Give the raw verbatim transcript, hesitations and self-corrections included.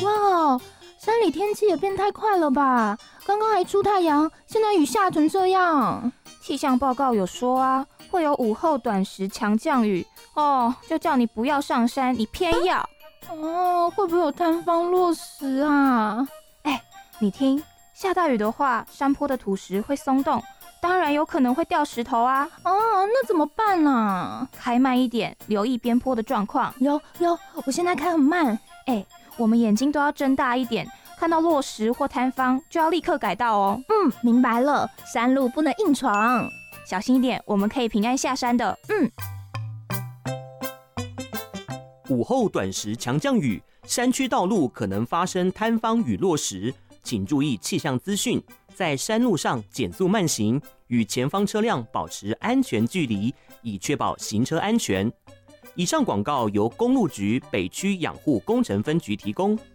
哇，山里天气也变太快了吧？刚刚还出太阳，现在雨下成这样。 气象报告有说啊，会有午后短时强降雨哦，就叫你不要上山，你偏要。 哦，会不会有坍方落石啊？ 哎，你听，下大雨的话，山坡的土石会松动，当然有可能会掉石头啊。 哦，那怎么办啊？ 开慢一点，留意边坡的状况。 有有，我现在开很慢。 哎，我们眼睛都要睁大一点，看到落石或坍方就要立刻改道哦。 嗯，明白了，山路不能硬闯， 小心一点，我们可以平安下山的。 嗯。 午后短时强降雨，山区道路可能发生坍方与落石，请注意气象资讯，在山路上减速慢行，与前方车辆保持安全距离，以确保行车安全。以上广告由公路局北区养护工程分局提供。